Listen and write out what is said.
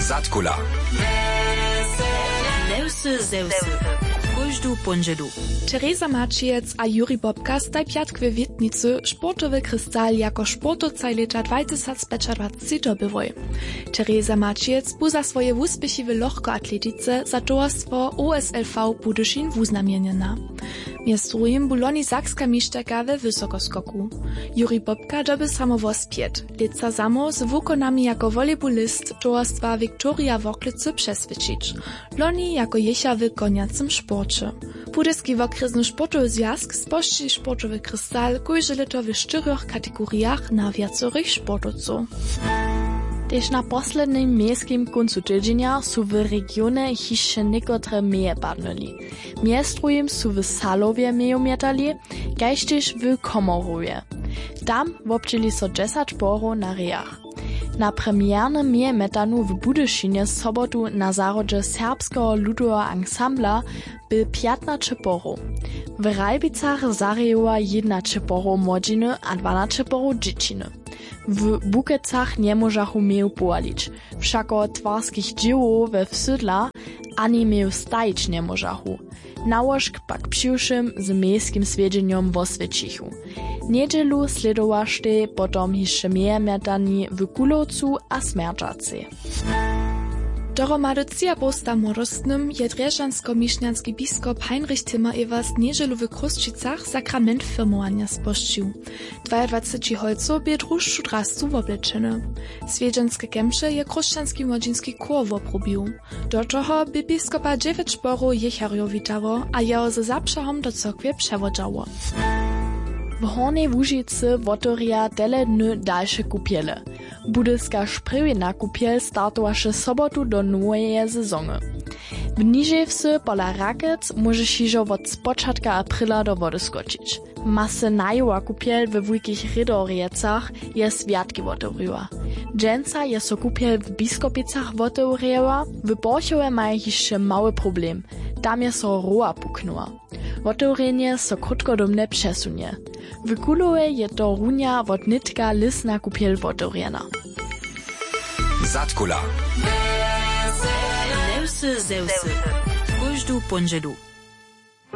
Zatkula. Zeusy. Kóždu ponžedu. Teresa Mačiec a Juri Bobka staj piatkve witnicy sportowy krystal jako sportowcaj leta 2025 dobywoj. Teresa Mačiec bu za swoje wuspěchy w lohkoatletice za towarstwo OSLV Budyšin wuznamienjena. Miestrujem bu loni sakska mišterka we wysokoskoku. Juri Bobka doby samo wospiet. Leca samo z wukonami jako volejbolist towarstwa Viktoria Woklicy przesvědčić. Loni jako jecha w koniacym sporcie. Budyski wokryzny sportowy związk spości sportowy krystal kojże leto w 4 kategoriach na wiacorych sportowców. Tež na poslednym miejskim koncu tydzienia su w regionie hišće niekotre meje padnuli. Miestrujem su w Salowie meju mietali, kaž tež w Komorowie. Tam wobčili so 10 porów na rejach. Na premiernym meje metanu w Budyšinie sobotu na zarodzie serbskiego ludowego ansambla by 15 porów. W Rajbicach zarejowa 11 porów młodziny a 12 porów dzieciny. W Bukecach nie możachu meju powalić, wszako twarskich dziełów we wsydla ani meju stajić nie możachu. Nałożk pak przyszłym z miejskim swiedzeniem wosvědčichu. Niedzielu sledowašte potom hišće meje metani w Kulowcu a Smerdžacy. Dohromady cija posta młodostnym je drježansko-mišňanski biskop Heinrich Timmer-Evers niedzielu w Kruščicach sakrament firmowania spošćił. 22 holców bie druższu drastu woblečene. Swiedženske kemše je kruščanski młodzinski kór woprobił. Do toho by biskopa 9 šporów jecharjo witało, a jeho ze zapšahom do cokwie przewodzało. W Hornej Łužicy wotoria tele dny dalsze kupiele. Budyska szprywina kupiel startowaše sobotu do nowej sezony. W Niževsy pola Rakec może šižo od spočatka aprila do wody skočić. Masy najowa kupiel we wujkich Rydoriecach je swiatki wotoriła. Dżęca je so kupiel w Biskopicach wotoriła, w Borchowie mają jeszcze mały problem. Tam je so roa puknęła. Wotorenie so krótkodomne przesunie. W Kulowe je to runia od nitka lisna kupiel wotoriena. Zatkula. Zeusy. Kóždu ponžedu.